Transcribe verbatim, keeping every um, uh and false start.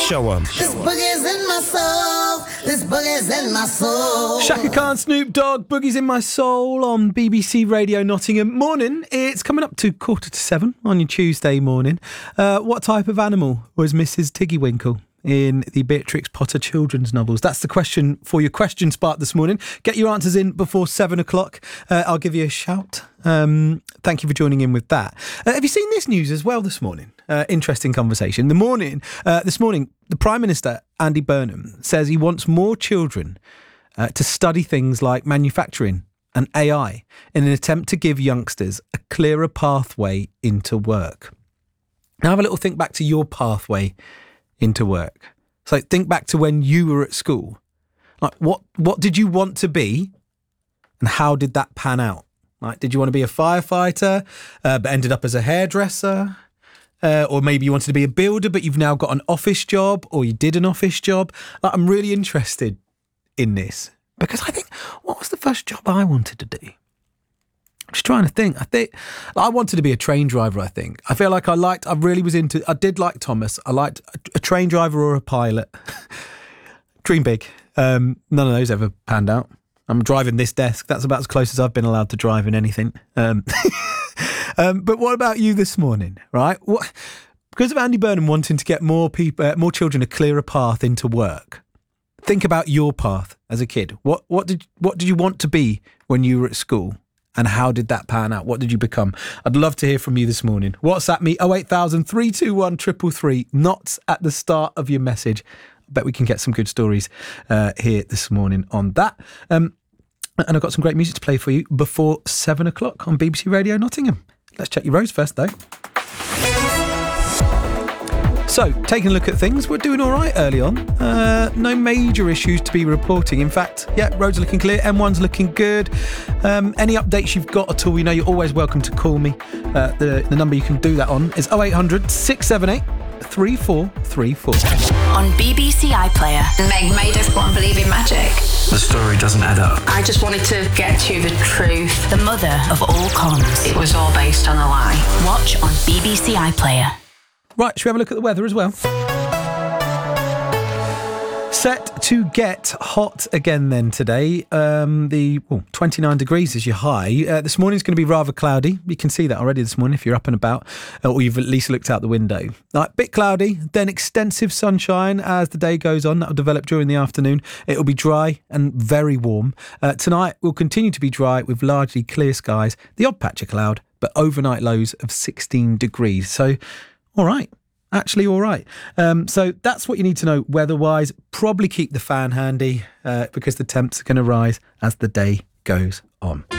Show 'em. This boogie's in my soul. This boogie's in my soul. Shaka Khan, Snoop Dogg, Boogie's in My Soul on B B C Radio Nottingham. Morning, it's coming up to quarter to seven on your Tuesday morning. Uh, what type of animal was Missus Tiggywinkle in the Beatrix Potter children's novels? That's the question for your question spark this morning. Get your answers in before seven o'clock. Uh, I'll give you a shout. Um, thank you for joining in with that. Uh, have you seen this news as well this morning? Uh, interesting conversation. The morning, uh, this morning, the Prime Minister, Andy Burnham, says he wants more children uh, to study things like manufacturing and A I in an attempt to give youngsters a clearer pathway into work. Now have a little think back to your pathway into work. So think back to when you were at school. Like what what did you want to be and how did that pan out? Like, did you want to be a firefighter uh, but ended up as a hairdresser? Uh, or maybe you wanted to be a builder but you've now got an office job, or you did an office job. Like, I'm really interested in this because I think, what was the first job I wanted to do? I'm just trying to think. I think I wanted to be a train driver, I think. I feel like I liked, I really was into, I did like Thomas. I liked a, a train driver or a pilot. Dream big. Um, none of those ever panned out. I'm driving this desk. That's about as close as I've been allowed to drive in anything. Um, um, but what about you this morning, right? What, because of Andy Burnham wanting to get more people, uh, more children a clearer path into work, think about your path as a kid. What what did what did you want to be when you were at school? And how did that pan out? What did you become? I'd love to hear from you this morning. WhatsApp me oh eight thousand, three two one, three three three. Not at the start of your message. I bet we can get some good stories uh, here this morning on that. Um, and I've got some great music to play for you before seven o'clock on B B C Radio Nottingham. Let's check your roads first, though. So, taking a look at things, we're doing all right early on. Uh, no major issues to be reporting. In fact, yeah, roads are looking clear. M one's looking good. Um, any updates you've got at all, you know you're always welcome to call me. Uh, the, the number you can do that on is oh eight hundred, six seven eight, three four three four. On B B C iPlayer. Meg made everyone believe in magic. The story doesn't add up. I just wanted to get to the truth. The mother of all cons. It was all based on a lie. Watch on B B C iPlayer. Right, should we have a look at the weather as well? Set to get hot again then today. Um, the well, twenty-nine degrees is your high. Uh, this morning's going to be rather cloudy. You can see that already this morning if you're up and about, uh, or you've at least looked out the window. Like, bit cloudy, then extensive sunshine as the day goes on. That'll develop during the afternoon. It'll be dry and very warm. Uh, tonight will continue to be dry with largely clear skies. The odd patch of cloud, but overnight lows of sixteen degrees. So, all right. Actually, all right. Um, so that's what you need to know weather-wise. Probably keep the fan handy uh, because the temps are going to rise as the day goes on.